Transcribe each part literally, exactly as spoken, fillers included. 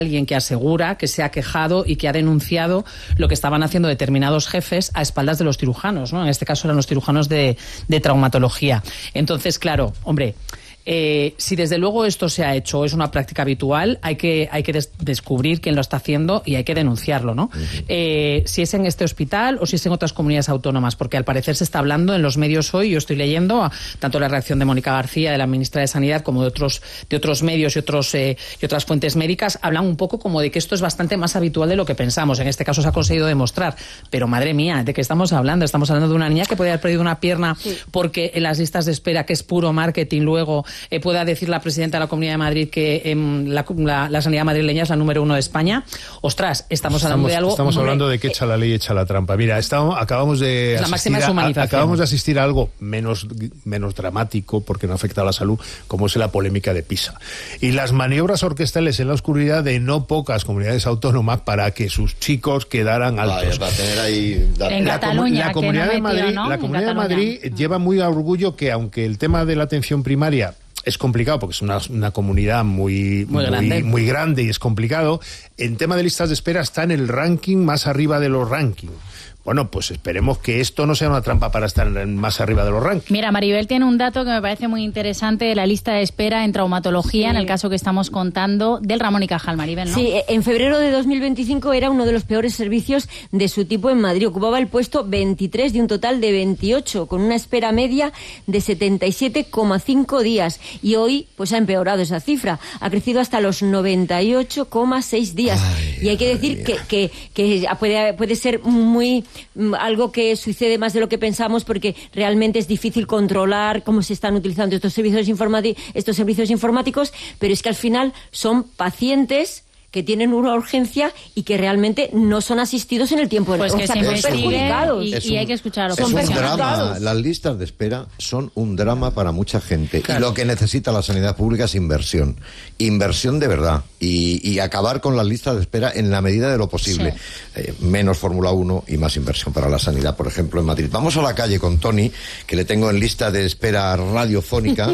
alguien que asegura que se ha quejado y que ha denunciado lo que estaban haciendo determinados jefes a espaldas de los cirujanos, ¿no? En este caso eran los cirujanos de, de traumatología. Entonces, claro, hombre, Eh, si desde luego esto se ha hecho o es una práctica habitual, hay que, hay que des descubrir quién lo está haciendo y hay que denunciarlo, ¿no? Uh-huh. eh, si es en este hospital o si es en otras comunidades autónomas, porque al parecer se está hablando en los medios hoy, yo estoy leyendo a, tanto la reacción de Mónica García, de la ministra de Sanidad, como de otros, de otros medios y, otros, eh, y otras fuentes médicas, hablan un poco como de que esto es bastante más habitual de lo que pensamos. En este caso se ha conseguido demostrar, pero madre mía, ¿de qué estamos hablando? Estamos hablando de una niña que puede haber perdido una pierna sí. porque en las listas de espera, que es puro marketing, luego Eh, pueda decir la presidenta de la Comunidad de Madrid que eh, la, la, la sanidad madrileña es la número uno de España. Ostras, estamos hablando estamos, de algo... Estamos hombre, hablando de que echa la ley, echa la trampa. Mira, estamos, acabamos de la asistir máxima a, acabamos de asistir a algo menos, menos dramático, porque no afecta a la salud, como es la polémica de Pisa. Y las maniobras orquestales en la oscuridad de no pocas comunidades autónomas para que sus chicos quedaran altos. Vaya, tener ahí... En la, Cataluña, la Comunidad no de metió, Madrid, ¿no? la Comunidad de Madrid lleva muy a orgullo que, aunque el tema de la atención primaria es complicado porque es una, una comunidad muy, muy, muy, grande. muy grande y es complicado, en tema de listas de espera está en el ranking más arriba de los rankings. Bueno, pues esperemos que esto no sea una trampa para estar más arriba de los rankings. Mira, Maribel tiene un dato que me parece muy interesante de la lista de espera en traumatología, sí. en el caso que estamos contando, del Ramón y Cajal, Maribel, ¿no? Sí, en febrero de dos mil veinticinco era uno de los peores servicios de su tipo en Madrid. Ocupaba el puesto veintitrés de un total de veintiocho, con una espera media de setenta y siete coma cinco días. Y hoy, pues ha empeorado esa cifra. Ha crecido hasta los noventa y ocho coma seis días. Ay, y hay que decir que, que, que puede, puede ser muy... algo que sucede más de lo que pensamos, porque realmente es difícil controlar cómo se están utilizando estos servicios informáticos, estos servicios informáticos, pero es que al final son pacientes que tienen una urgencia y que realmente no son asistidos en el tiempo. Pues o que sea, se son perjudicados. Y, y hay que escucharlo. Es un drama. Las listas de espera son un drama para mucha gente. Claro. Y lo que necesita la sanidad pública es inversión. Inversión de verdad. Y, y acabar con las listas de espera en la medida de lo posible. Sí. Eh, menos Fórmula uno y más inversión para la sanidad, por ejemplo, en Madrid. Vamos a la calle con Tony, que le tengo en lista de espera radiofónica.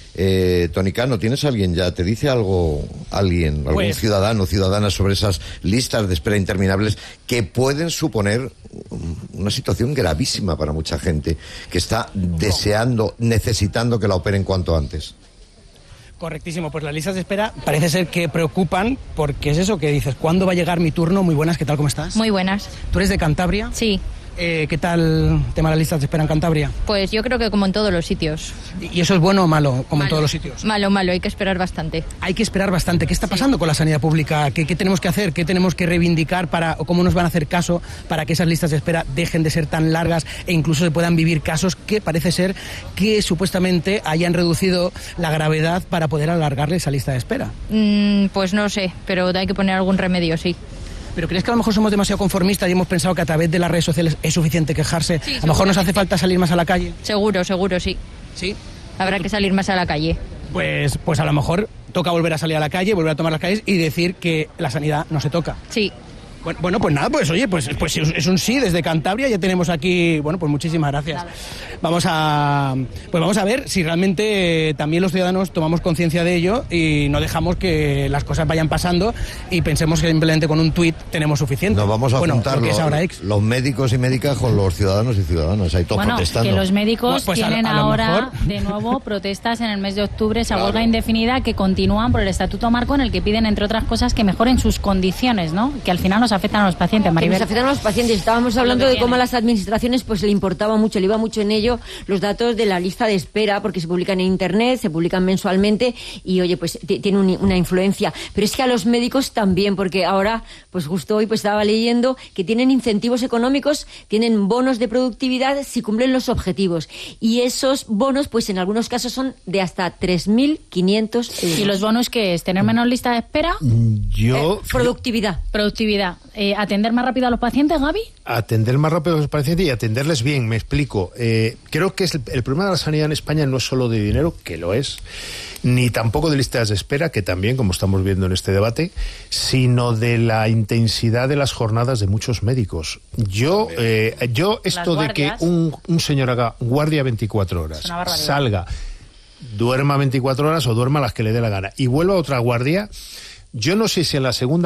Eh, Tony Cano, ¿tienes alguien ya? ¿Te dice algo alguien, algún pues, ciudadano o ciudadana sobre esas listas de espera interminables que pueden suponer una situación gravísima para mucha gente que está deseando, necesitando que la operen cuanto antes? Correctísimo, pues las listas de espera parece ser que preocupan, porque es eso que dices, ¿cuándo va a llegar mi turno? Muy buenas, ¿qué tal, cómo estás? Muy buenas. ¿Tú eres de Cantabria? Sí. Eh, ¿Qué tal el tema de las listas de espera en Cantabria? Pues yo creo que como en todos los sitios. ¿Y eso es bueno o malo, como malo. en todos los sitios? Malo, malo, hay que esperar bastante. Hay que esperar bastante. ¿Qué está pasando sí. con la sanidad pública? ¿Qué, ¿Qué tenemos que hacer? ¿Qué tenemos que reivindicar para, o cómo nos van a hacer caso para que esas listas de espera dejen de ser tan largas e incluso se puedan vivir casos que parece ser que supuestamente hayan reducido la gravedad para poder alargarle esa lista de espera? Mm, pues no sé, pero hay que poner algún remedio, sí. ¿Pero crees que a lo mejor somos demasiado conformistas y hemos pensado que a través de las redes sociales es suficiente quejarse? Sí, a lo mejor nos hace falta salir más a la calle. Seguro, seguro, sí. ¿Sí? Habrá que salir más a la calle. Pues, pues a lo mejor toca volver a salir a la calle, volver a tomar las calles y decir que la sanidad no se toca. Sí. Bueno, bueno, pues nada, pues oye, pues, pues es un sí desde Cantabria, ya tenemos aquí, bueno, pues muchísimas gracias. Nada. Vamos a, pues vamos a ver si realmente eh, también los ciudadanos tomamos conciencia de ello y no dejamos que las cosas vayan pasando y pensemos que simplemente con un tuit tenemos suficiente. Nos vamos a bueno, juntar lo los, ahora ex. los médicos y médicas con los ciudadanos y ciudadanas, ahí todos bueno, protestando. Que los médicos pues tienen a, a ahora mejor... de nuevo protestas en el mes de octubre, esa claro. huelga indefinida que continúan por el Estatuto Marco, en el que piden, entre otras cosas, que mejoren sus condiciones, ¿no? Que al final nos afectan a los pacientes. Que nos afectan a los pacientes. Estábamos hablando de cómo a las administraciones pues le importaba mucho, le iba mucho en ello los datos de la lista de espera, porque se publican en internet, se publican mensualmente y oye, pues tiene un, una influencia. Pero es que a los médicos también, porque ahora, pues justo hoy pues estaba leyendo que tienen incentivos económicos, tienen bonos de productividad si cumplen los objetivos. Y esos bonos, pues en algunos casos son de hasta tres mil quinientos euros. ¿Y los bonos qué es? ¿Tener menos lista de espera? Yo... Eh, productividad. Productividad. Eh, ¿Atender más rápido a los pacientes, Gaby? Atender más rápido a los pacientes y atenderles bien, me explico. Eh, creo que es el, el problema de la sanidad en España no es solo de dinero, que lo es, ni tampoco de listas de espera, que también, como estamos viendo en este debate, sino de la intensidad de las jornadas de muchos médicos. Yo, eh, yo esto de que un, un señor haga guardia veinticuatro horas, salga, duerma veinticuatro horas o duerma las que le dé la gana y vuelva a otra guardia... Yo no sé si en la segunda